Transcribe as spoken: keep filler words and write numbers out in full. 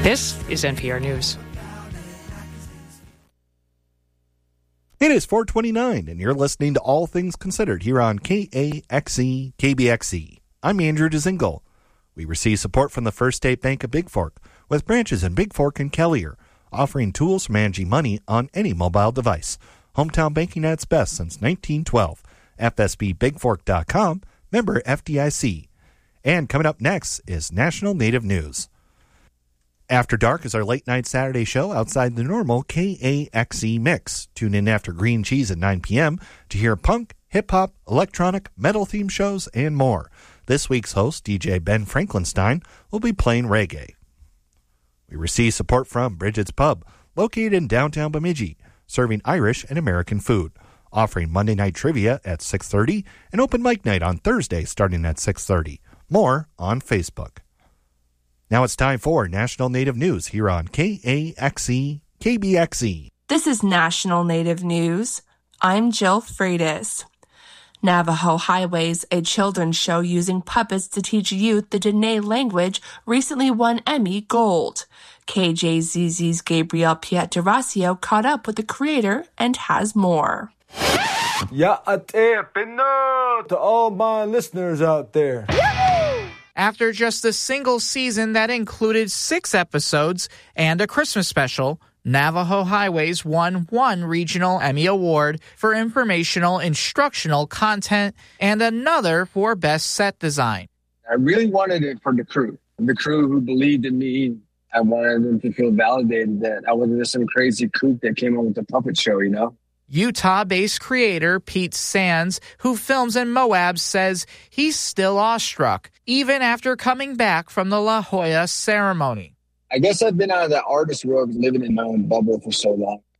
This is N P R News. It is four twenty-nine, and you're listening to All Things Considered here on K A X E K B X E. I'm Andrew DeZingle. We receive support from the First State Bank of Big Fork, with branches in Big Fork and Kelliher, offering tools for managing money on any mobile device. Hometown banking at its best since nineteen twelve. F S B big fork dot com, member F D I C. And coming up next is National Native News. After Dark is our late-night Saturday show outside the normal K A X E mix. Tune in after Green Cheese at nine p.m. to hear punk, hip-hop, electronic, metal-themed shows, and more. This week's host, D J Ben Franklinstein, will be playing reggae. We receive support from Bridget's Pub, located in downtown Bemidji, serving Irish and American food, offering Monday night trivia at six thirty and open mic night on Thursday starting at six thirty. More on Facebook. Now it's time for National Native News here on K A X E K B X E. This is National Native News. I'm Jill Freitas. Navajo Highways, a children's show using puppets to teach youth the Dene language, recently won Emmy Gold. K J Z Z's Gabriel Pietrasio caught up with the creator and has more. Ya atepino to all my listeners out there. After just a single season that included six episodes and a Christmas special, Navajo Highways won one regional Emmy Award for informational instructional content and another for best set design. I really wanted it for the crew. The crew who believed in me. I wanted them to feel validated that I wasn't just some crazy kook that came up with the puppet show, you know? Utah-based creator Pete Sands, who films in Moab, says he's still awestruck, even after coming back from the La Jolla ceremony. I guess I've been out of that artist world living in my own bubble for so long.